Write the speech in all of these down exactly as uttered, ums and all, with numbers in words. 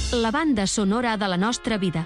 la banda sonora de la nostra vida.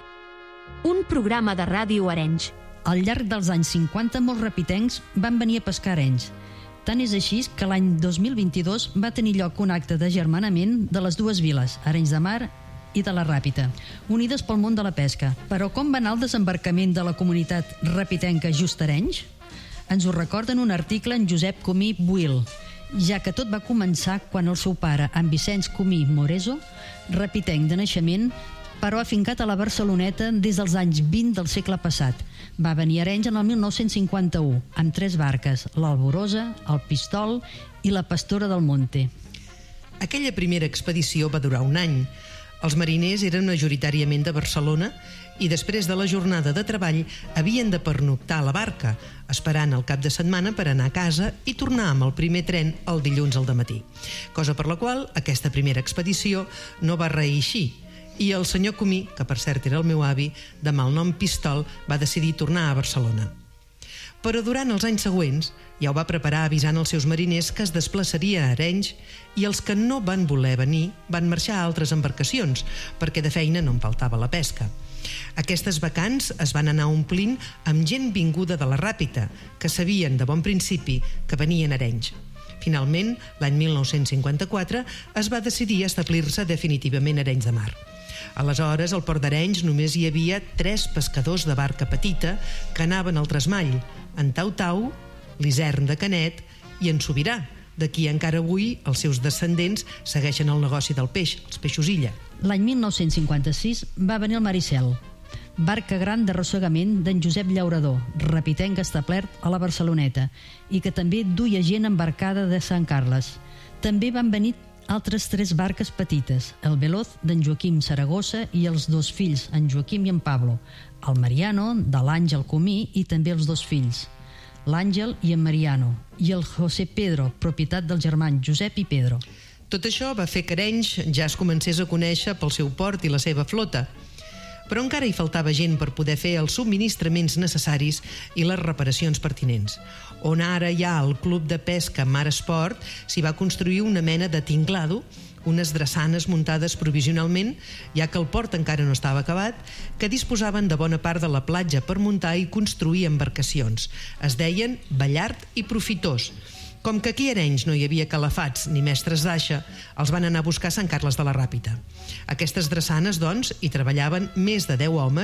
Un programa de ràdio Arenys. Al llarg dels anys cinquanta, molts repitencs van venir a pescar a Arenys. Tant és així que l'any dos mil vint-i-dos va tenir lloc un acte d'agermanament de les dues viles, Arenys de Mar i de la Ràpita, unides pel món de la pesca. Però com va anar el desembarcament de la comunitat repitenca just a Arenys? Ens ho recorda en un article en Josep Comí Buil, ja que tot va començar quan el seu pare, en Vicenç Comí Moreso, repitenc de naixement, però afincat a la Barceloneta des dels anys vint del segle passat. Va venir a Arenys en el mil nou-cents cinquanta-u, amb tres barques, l'Alborosa, el Pistol i la Pastora del Monte. Aquella primera expedició va durar un any. Els mariners eren majoritàriament de Barcelona i després de la jornada de treball havien de pernoctar a la barca, esperant el cap de setmana per anar a casa i tornar amb el primer tren el dilluns al dematí. Cosa per la qual aquesta primera expedició no va reeixir i el senyor Comí, que per cert era el meu avi, de malnom Pistol, va decidir tornar a Barcelona. Però durant els anys següents ja ho va preparar avisant els seus mariners que es desplaçaria a Arenys i els que no van voler venir van marxar a altres embarcacions perquè de feina no en faltava la pesca. Aquestes vacants es van anar omplint amb gent vinguda de la Ràpita, que sabien de bon principi que venien a Arenys. Finalment, l'any mil nou-cents cinquanta-quatre, es va decidir establir-se definitivament a Arenys de Mar. Aleshores, al port d'Arenys només hi havia tres pescadors de barca petita que anaven al tresmall, en Tau-Tau, l'Isern de Canet i en Sobirà, de qui encara avui els seus descendents segueixen el negoci del peix, els peixos illa. L'any mil nou-cents cinquanta-sis va venir el Maricel, barca gran d'arrossegament d'en Josep Llaurador, repitenc establert a la Barceloneta, i que també duia gent embarcada de Sant Carles. També van venir altres tres barques petites, el Veloz d'en Joaquim Saragossa i els dos fills, en Joaquim i en Pablo, el Mariano de l'Àngel Comí i també els dos fills, l'Àngel i en Mariano, i el José Pedro, propietat dels germans Josep i Pedro. Tot això va fer que Arenys ja es comencés a conèixer pel seu port i la seva flota, però encara hi faltava gent per poder fer els subministraments necessaris i les reparacions pertinents. On ara hi ha el Club de Pesca Mar Esport, s'hi va construir una mena de tinglado, unes drassanes muntades provisionalment, ja que el port encara no estava acabat, que disposaven de bona part de la platja per muntar i construir embarcacions. Es deien Ballart i Profitós. Com que aquí a Arenys no hi havia calafats ni mestres d'aixa, els van anar a buscar a Sant Carles de la Ràpita. Aquestes drassanes, doncs, hi treballaven més de deu homes